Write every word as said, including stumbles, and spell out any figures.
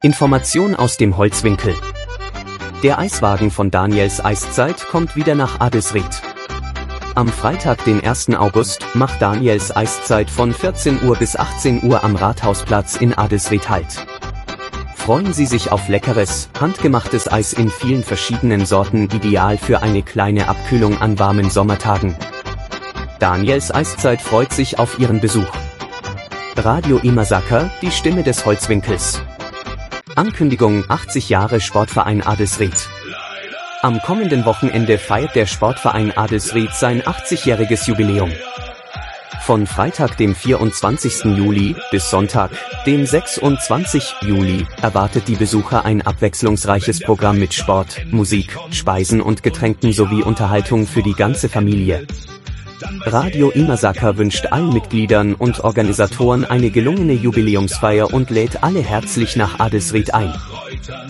Information aus dem Holzwinkel. Der Eiswagen von Daniels Eiszeit kommt wieder nach Adelsried. Am Freitag, den ersten August, macht Daniels Eiszeit von vierzehn Uhr bis achtzehn Uhr am Rathausplatz in Adelsried Halt. Freuen Sie sich auf leckeres, handgemachtes Eis in vielen verschiedenen Sorten, ideal für eine kleine Abkühlung an warmen Sommertagen. Daniels Eiszeit freut sich auf Ihren Besuch. Radio Imasaka, die Stimme des Holzwinkels. Ankündigung: achtzig Jahre Sportverein Adelsried. Am kommenden Wochenende feiert der Sportverein Adelsried sein achtzigjähriges Jubiläum. Von Freitag, dem vierundzwanzigsten Juli, bis Sonntag, dem sechsundzwanzigsten Juli, erwartet die Besucher ein abwechslungsreiches Programm mit Sport, Musik, Speisen und Getränken sowie Unterhaltung für die ganze Familie. Radio Imasaka wünscht allen Mitgliedern und Organisatoren eine gelungene Jubiläumsfeier und lädt alle herzlich nach Adelsried ein.